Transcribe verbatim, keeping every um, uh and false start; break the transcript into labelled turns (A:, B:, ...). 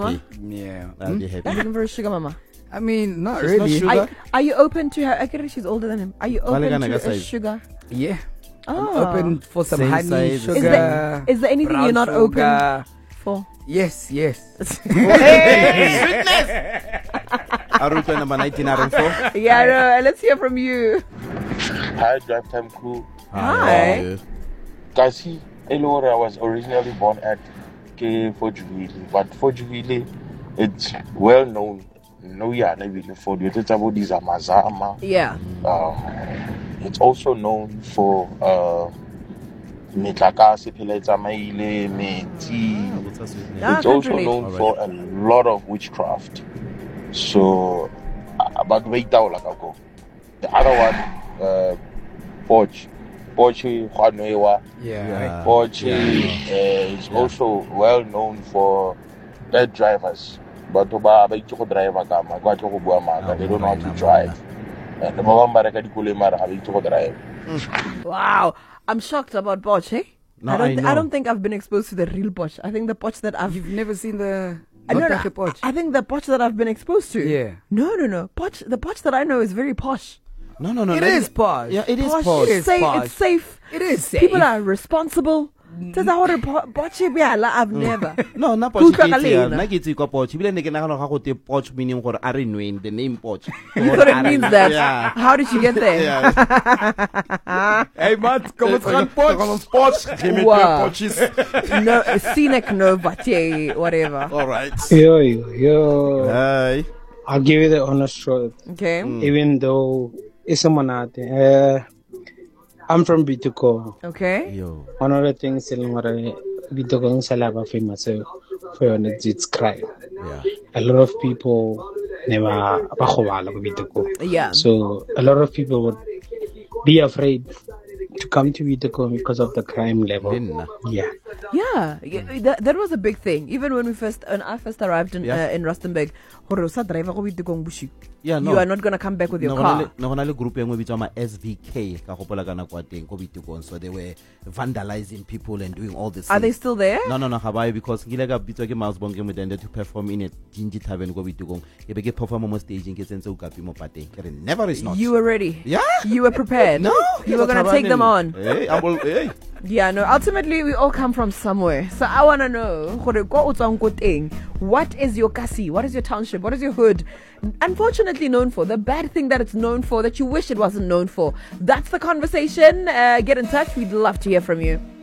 A: mama?
B: Yeah.
C: I'll be happy.
A: Are you looking for a sugar mama?
B: I mean, not
C: It's
B: really.
C: not sugar.
A: Are, are you open to her? I get she's older than him. Are you open
C: Malekana
A: to
C: ka
A: a
C: size.
A: sugar?
B: Yeah.
A: Oh.
B: I'm open for some
C: Same
B: honey,
C: size.
B: sugar.
A: Is there, is there anything
B: brown
A: you're not
B: sugar.
A: open for?
B: Yes, yes.
C: Aruto number nineteen R four.
A: Yeah, no, let's hear from you.
D: Hi, Drive Time crew.
A: Hi.
D: Guys, he, Elora was originally born at K Fojuvili, but Fojuvili, it's well known. No, yeah, maybe for the about these Amazama.
A: Yeah.
D: Uh, it's also known for uh, Metlakase, Peleza Maile, Meti.
A: Ah,
D: It's also
A: country
D: known
C: leaf.
D: for a lot of witchcraft. So, uh, but wait down like I go. The other one, uh, Poch. Pochi Juanuewa.
B: Yeah.
C: Yeah.
D: Pochi
C: Yeah.
D: uh, is also well known for bad drivers. But Oba Abaito driver Gama, Guato Buamaka, they don't know how to drive. And the Mamba Kulemara Habito drive.
A: Wow. I'm shocked about Botch, hey?
C: No,
A: I don't
C: I
A: thi-
C: know.
A: I don't think I've been exposed to the real Botch. I think the Botch that I've
B: You've never seen the
A: I, no, no,
B: not the Poch?
A: I think the Botch that I've been exposed to.
B: Yeah.
A: No, no, no. Botch the Botch that I know is very posh.
C: No, no, no.
B: It
C: let
B: is
C: me-
B: posh.
C: Yeah, it is
A: Posh.
C: posh.
B: It
A: It's,
B: is
A: safe.
B: posh.
A: It's safe.
B: It is safe.
A: People are responsible. Does that what a Botch yeah, like, I've never.
C: No, na
A: Ku
C: poch
A: utlwa ka
C: ke tia,
A: lena.
C: nna ke itse kwa poch. Ebile ne ke nagana ga go te poch meaning gore are nweng, the name poch.
A: You thought it means that.
C: Yeah.
A: How did you get there?
C: Yeah.
B: Hey, Matt, kom ons gaan Poch.
C: Poch. Give me
A: Wow.
C: two poches.
A: No, scenic no, but yeah, whatever.
C: All right.
E: Yo, yo, yo.
C: Hi.
E: I'll give you the honest truth.
A: Okay.
E: Even though it's a monate. Uh, I'm from Bituko.
A: Okay.
C: Yo.
E: One of the things in Bituko is a famous for its crime.
C: Yeah.
E: A lot of people never Bituko.
A: Yeah.
E: So a lot of people would be afraid to come to Bituko because of the crime level.
C: Linna.
E: Yeah.
A: Yeah, yeah, that, that was a big thing. Even when we first, when I first arrived in
C: Yeah.
A: uh, in Rustenburg, hore o sa driver go Bidikong Bushi.
C: Yeah, no.
A: You are not gonna come back with your
C: No,
A: car.
C: no, no, no, group engwe bitswa ma S V K ka gopola kana kwa teng ko Bitukong, so they were vandalizing people and doing all this.
A: Are they still there?
C: No, no, no, Hawaii, because ngile ka bitswa ke Miles Bonke Mudende to perform in a Gingy Tavern ko Bitukong. E be ke perform mo staging ke sentse o kapi mo pateng. Ke re never is not.
A: You were ready.
C: Yeah.
A: You were prepared.
C: No.
A: You were gonna take them on.
C: Hey, I'm all, hey.
A: Yeah, no. Ultimately, we all come from somewhere. So I wanna know, gore kwa o tswang ko teng, what is your kasi? What is your township? What is your hood? Unfortunately known for, the bad thing that it's known for that you wish it wasn't known for. That's the conversation. Uh, get in touch. We'd love to hear from you.